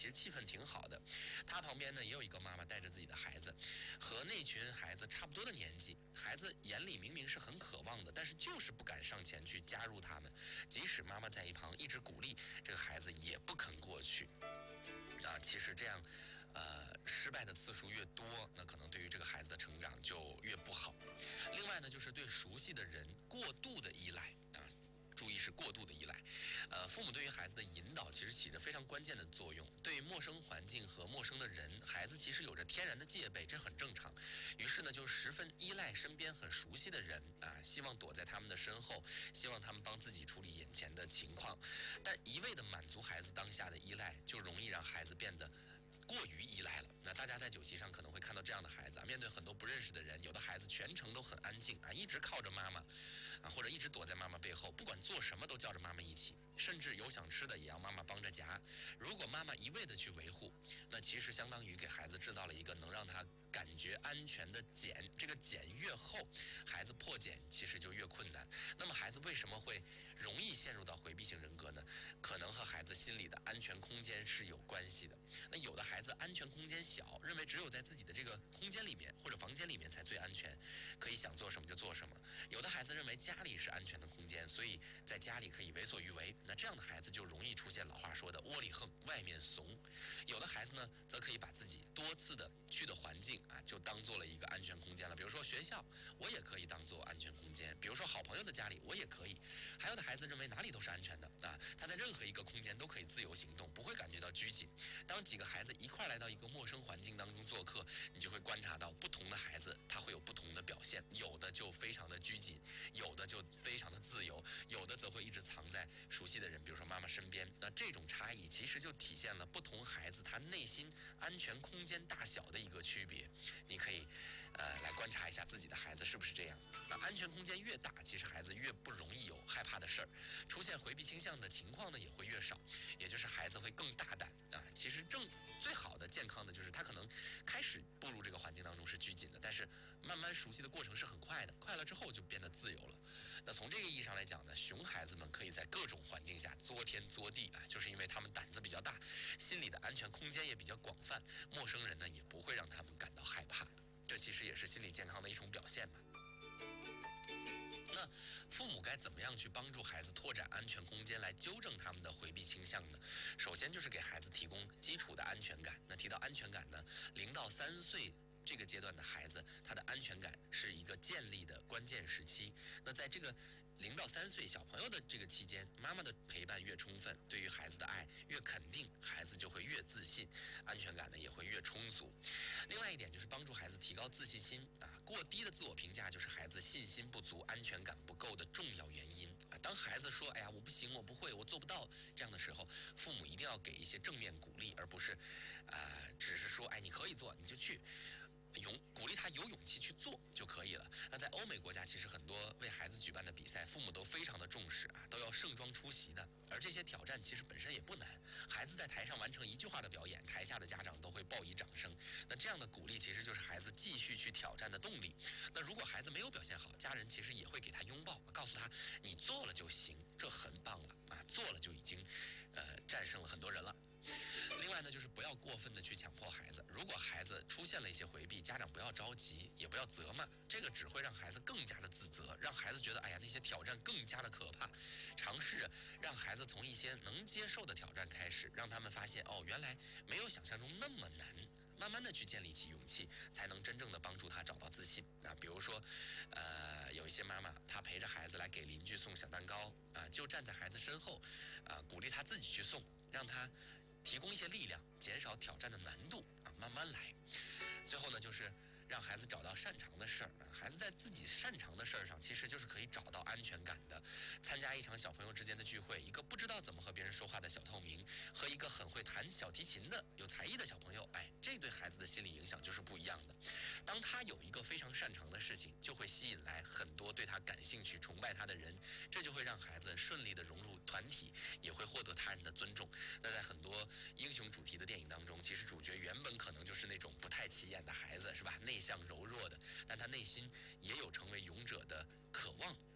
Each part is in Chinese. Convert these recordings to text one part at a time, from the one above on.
实气氛挺好的。他旁边呢也有一个妈妈带着自己的孩子，和那群孩子差不多的年纪，孩子眼里明明是很渴望的，但是就是不敢上前去加入他们，即使妈妈在一旁一直鼓励，这个孩子也不肯过去。其实这样，失败的次数越多，那可能对于这个孩子的成长就越不好。另外呢，就是对熟悉的人过度的依赖啊。注意是过度的依赖，父母对于孩子的引导其实起着非常关键的作用。对于陌生环境和陌生的人，孩子其实有着天然的戒备，这很正常。于是呢，就十分依赖身边很熟悉的人希望躲在他们的身后，希望他们帮自己处理眼前的情况。但一味的满足孩子当下的依赖，就容易让孩子变得过于依赖了。那大家在酒席上可能会看到这样的孩子面对很多不认识的人，有的孩子全程都很安静一直靠着妈妈或者一直躲在妈妈背后，不管做什么都叫着妈妈一起，甚至有想吃的也要妈妈帮着夹。如果妈妈一味的去维护，那其实相当于给孩子制造了一个能让他感觉安全的茧，这个茧越厚，孩子破茧其实就越困难。那么孩子为什么会容易陷入到回避型人格呢？可能和孩子心里的安全空间是有关系的。那有的孩子安全空间小，认为只有在自己的这个空间里面或者房间里面才最安全，可以想做什么就做什么。有的孩子认为家里是安全的空间，所以在家里可以为所欲为。那这样的孩子就容易出现老话说的窝里横外面怂。有的孩子呢，则可以把自己多次的去的环境就当做了一个安全空间了。比如说学校，我也可以当做安全空间；比如说好朋友的家里，我也可以。还有的孩子认为哪里都是安全的他在任何一个空间都可以自由行动，不会感觉到拘谨。当几个孩子一块来到一个陌生环境当中做客，你就会观察到不同的孩子他会有不同的表现，有的就非常的拘谨，有的就非常的自由，有的则会一直藏在熟悉的人，比如说妈妈身边。那这种差异其实就体现了不同孩子他内心安全空间大小的一个区别。你可以来观察一下自己的孩子是不是这样。那安全空间越大，其实孩子越不容易有害怕的事儿，出现回避倾向的情况呢也会越少，也就是孩子会更大胆其实最好的健康的就是他可能开始步入这个环境当中是拘谨的，但是慢慢熟悉的过程是很快的，快了之后就变得自由了。那从这个意义上来讲呢，熊孩子们可以在各种环境下作天作地就是因为他们胆子比较大，心里的安全空间也比较广泛，陌生人呢也不会让他们感到害怕。这其实也是心理健康的一种表现吧。那父母该怎么样去帮助孩子拓展安全空间，来纠正他们的回避倾向呢？首先就是给孩子提供基础的安全感。那提到安全感呢，0到3岁这个阶段的孩子，他的安全感是一个建立的关键时期。那在这个0到3岁小朋友的这个期间，妈妈的陪伴越充分，对于孩子的爱越肯定，孩子就会越自信，安全感呢也会越充足。另外一点就是帮助孩子提高自信心过低的自我评价就是孩子信心不足、安全感不够的重要原因当孩子说哎呀我不行、我不会、我做不到这样的时候，父母一定要给一些正面鼓励，而不是只是说哎你可以做你就去。鼓励他有勇气去做就可以了。那在欧美国家，其实很多为孩子举办的比赛，父母都非常的重视都要盛装出席的。而这些挑战其实本身也不难，孩子在台上完成一句话的表演，台下的家长都会报以掌声。那这样的鼓励其实就是孩子继续去挑战的动力。那如果孩子没有表现好，家人其实也会给他拥抱，告诉他你做了就行，这很棒了做了就已经战胜了很多人了。另外呢，就是不要过分的去强迫孩子。如果孩子出现了一些回避，家长不要着急，也不要责骂，这个只会让孩子更加的自责，让孩子觉得哎呀那些挑战更加的可怕。尝试让孩子从一些能接受的挑战开始，让他们发现原来没有想象中那么难。慢慢的去建立起勇气，才能真正的帮助他找到自信比如说有一些妈妈她陪着孩子来给邻居送小蛋糕就站在孩子身后鼓励他自己去送，让他提供一些力量，减少挑战的难度慢慢来。最后呢，就是让孩子找到擅长的事儿孩子在自己擅长的事儿上，其实就是可以找到安全感的。参加一场小朋友之间的聚会，一个不知道怎么和别人说话的小透明，和一个很会弹小提琴的有才艺的小朋友，这对孩子的心理影响就是不一样的。当他有一个非常擅长的事情，就会吸引来很多对他感兴趣、崇拜他的人，这就会让孩子顺利的融入团体，也会获得他人的尊重。那在很多英雄主题的电影当中，其实主角原本可能就是那种不太起眼的孩子，是吧？内向柔弱的，但他内心也有成为勇者的渴望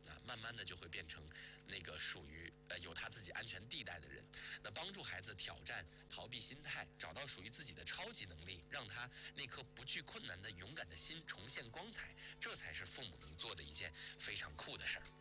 啊，慢慢的就会变成那个属于有他自己安全地带的人。那帮助孩子挑战逃避心态，找到属于自己的超级能力，让他那颗不惧困难的勇敢的心重现光彩，这才是父母能做的一件非常酷的事儿。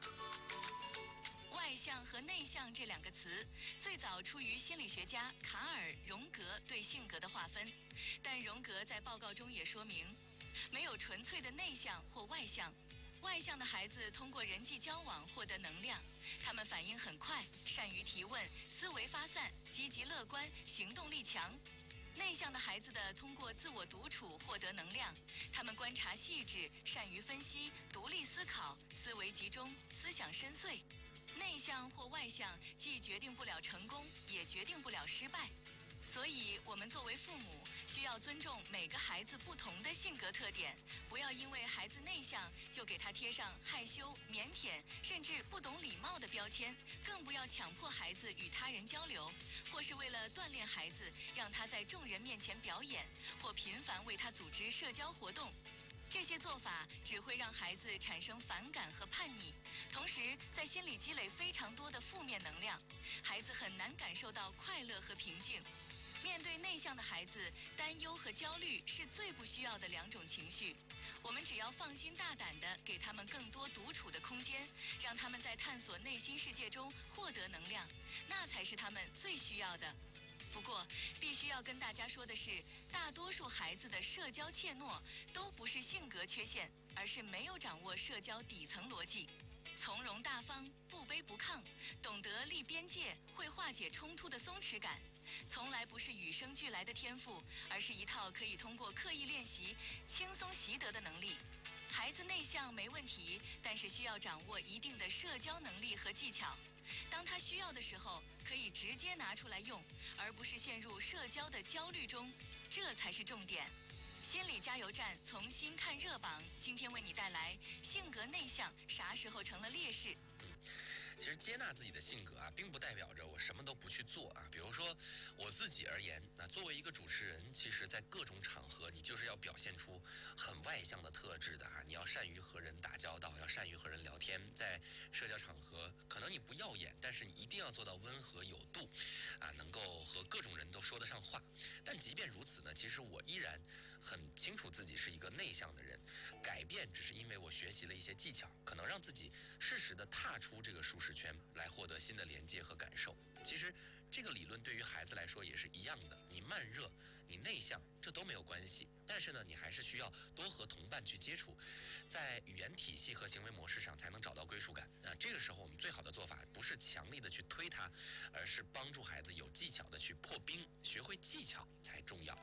外向和内向这两个词最早出于心理学家卡尔·荣格对性格的划分，但荣格在报告中也说明，没有纯粹的内向或外向。外向的孩子通过人际交往获得能量，他们反应很快，善于提问，思维发散，积极乐观，行动力强。内向的孩子通过自我独处获得能量，他们观察细致，善于分析，独立思考，思维集中，思想深邃。内向或外向既决定不了成功，也决定不了失败。所以，我们作为父母，需要尊重每个孩子不同的性格特点，不要因为孩子内向就给他贴上害羞、腼腆，甚至不懂礼貌的标签，更不要强迫孩子与他人交流，或是为了锻炼孩子，让他在众人面前表演，或频繁为他组织社交活动。这些做法只会让孩子产生反感和叛逆，同时在心里积累非常多的负面能量，孩子很难感受到快乐和平静。面对内向的孩子，担忧和焦虑是最不需要的两种情绪。我们只要放心大胆地给他们更多独处的空间，让他们在探索内心世界中获得能量，那才是他们最需要的。不过，必须要跟大家说的是，大多数孩子的社交怯懦都不是性格缺陷，而是没有掌握社交底层逻辑。从容大方、不卑不亢，懂得立边界，会化解冲突的松弛感，从来不是与生俱来的天赋，而是一套可以通过刻意练习轻松习得的能力。孩子内向没问题，但是需要掌握一定的社交能力和技巧。当他需要的时候，可以直接拿出来用，而不是陷入社交的焦虑中，这才是重点。心理加油站从新看热榜，今天为你带来性格内向啥时候成了劣势。 其实接纳自己的性格啊，并不代表着我什么都不去做啊。比如说我自己而言，作为一个主持人，其实在各种场合，你就是要表现出很外向的特质的啊。你要善于和人打交道，要善于和人聊天。在社交场合，可能你不耀眼，但是你一定要做到温和有度啊，能够和各种人都说得上话。但即便如此呢，其实我依然很清楚自己是一个内向的人。改变只是因为我学习了一些技巧，可能让自己适时的踏出这个舒适圈，来获得新的连接和感受。其实这个理论对于孩子来说也是一样的，你慢热，你内向，这都没有关系。但是呢，你还是需要多和同伴去接触，在语言体系和行为模式上才能找到归属感啊。这个时候我们最好的做法不是强力的去推他，而是帮助孩子有技巧的去破冰，学会技巧才重要。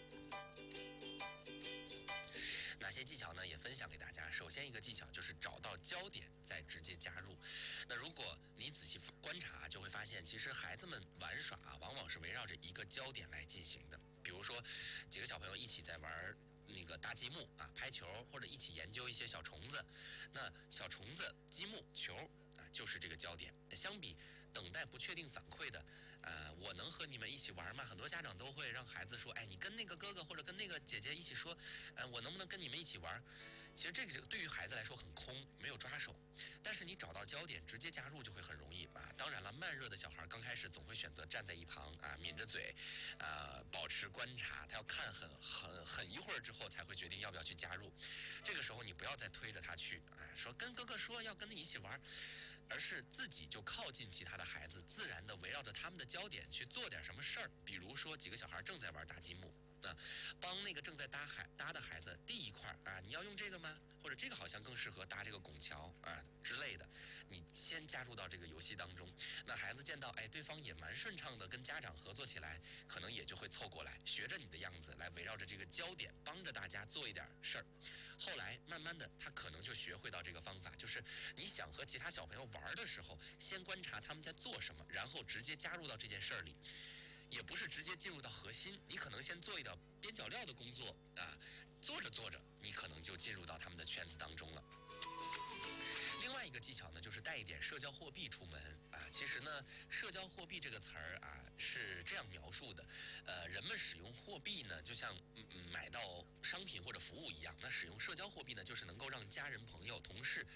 哪些技巧呢？也分享给大家。首先一个技巧就是找到焦点，再直接加入。那如果你仔细观察，就会发现，其实孩子们玩耍往往是围绕着一个焦点来进行的。比如说，几个小朋友一起在玩那个搭积木啊、排球，或者一起研究一些小虫子。那小虫子、积木、球啊，就是这个焦点。相比等待不确定反馈的，我能和你们一起玩吗？很多家长都会让孩子说，哎，你跟那个哥哥或者跟那个姐姐一起说，我能不能跟你们一起玩？其实这个对于孩子来说很空，没有抓手。但是你找到焦点，直接加入就会很容易啊。当然了，慢热的小孩刚开始总会选择站在一旁啊，抿着嘴，保持观察，他要看很一会儿之后才会决定要不要去加入。这个时候你不要再推着他去说跟哥哥说要跟你一起玩，而是自己就靠近其他的孩子，自然的围绕着他们的焦点去做点什么事儿。比如说几个小孩正在玩搭积木，帮那个正在搭的孩子递一块啊，你要用这个吗？或者这个好像更适合搭这个拱桥啊之类的，你先加入到这个游戏当中。那孩子见到对方也蛮顺畅的，跟家长合作起来，可能也就会凑过来，学着你的样子来围绕着这个焦点，帮着大家做一点事儿。后来慢慢的，他可能就学会到这个方法，就是你想和其他小朋友玩的时候，先观察他们在做什么，然后直接加入到这件事儿里。也不是直接进入到核心，你可能先做一点边角料的工作啊，做着做着，你可能就进入到他们的圈子当中了。另外一个技巧呢，就是带一点社交货币出门啊。其实呢，社交货币这个词儿是这样描述的，人们使用货币呢，就像买到商品或者服务一样。那使用社交货币呢，就是能够让家人、朋友、同事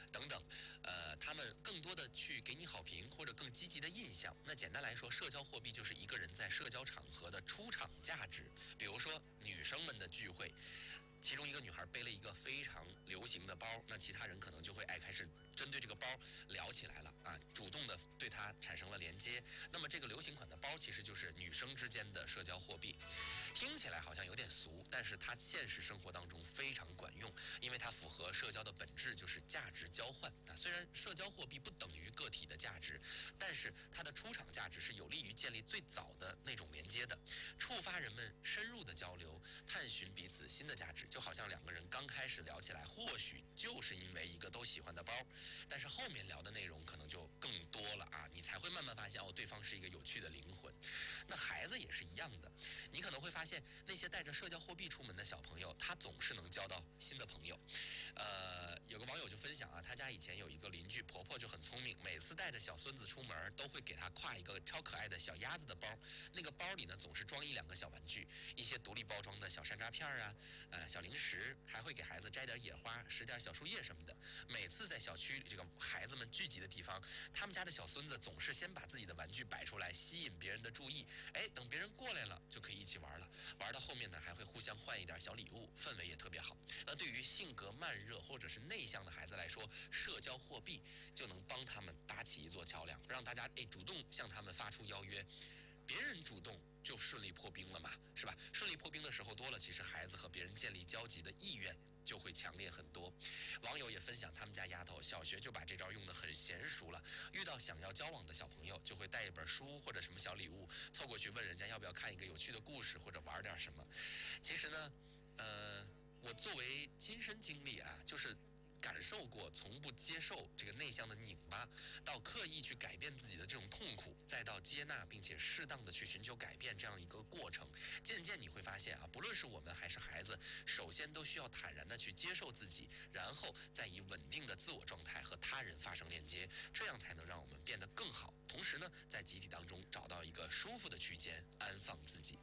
等等，他们更多的去给你好评或者更积极的印象。那简单来说，社交货币就是一个人在社交场合的出场价值。比如说女生们的聚会，其中一个女孩背了一个非常流行的包，那其他人可能就会开始针对这个包聊起来了啊，主动的对它产生了连接。那么这个流行款的包其实就是女生之间的社交货币，听起来好像有点俗，但是它现实生活当中非常管用，因为它符合社交的本质，就是价值交换啊。虽然社交货币不等于个体的价值，但是它的出场价值是有利于建立最早的那种连接的，触发人们深入的交流，探寻彼此新的价值。就好像两个人刚开始聊起来，或许就是因为一个都喜欢的包，但是后面聊的内容可能就更多了啊，你才会慢慢发现对方是一个有趣的灵魂。那孩子也是一样的，你可能会发现那些带着社交货币出门的小朋友，他总是能交到新的朋友。有个网友就分享啊，他家以前有一个邻居婆婆就很聪明，每次带着小孙子出门都会给他挎一个超可爱的小鸭子的包，那个包里呢总是装1-2个小玩具，一些独立包装的小山楂片啊，小零食，还会给孩子摘点野花，拾点小树叶什么的。每次在小区里这个孩子们聚集的地方，他们家的小孙子总是先把自己的玩具摆出来，吸引别人的注意，等别人过来了就可以一起玩了。玩到后面呢，还会互相换一点小礼物，氛围也特别好。那对于性格慢热或者是内向的孩子来说，社交货币就能帮他们搭起一座桥梁，让大家主动向他们发出邀约，别人主动就顺利破冰了嘛，是吧？顺利破冰的时候多了，其实孩子和别人建立交集的意愿就会强烈很多。网友也分享，他们家丫头小学就把这招用得很娴熟了，遇到想要交往的小朋友，就会带一本书或者什么小礼物凑过去问人家要不要看一个有趣的故事或者玩点什么。其实呢，我作为亲身经历啊，就是感受过从不接受这个内向的拧巴，到刻意去改变自己的这种痛苦，再到接纳并且适当的去寻求改变这样一个过程。渐渐你会发现啊，不论是我们还是孩子，首先都需要坦然的去接受自己，然后再以稳定的自我状态和他人发生链接，这样才能让我们变得更好。同时呢，在集体当中找到一个舒服的区间，安放自己。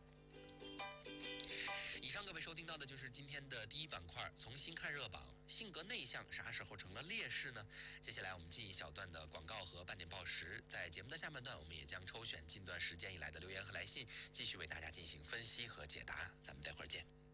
以上各位收听到的就是今天的第一板块，从新看热榜，性格内向啥时候成了劣势呢？接下来我们进一小段的广告和半点报时，在节目的下半段，我们也将抽选近段时间以来的留言和来信，继续为大家进行分析和解答。咱们待会儿见。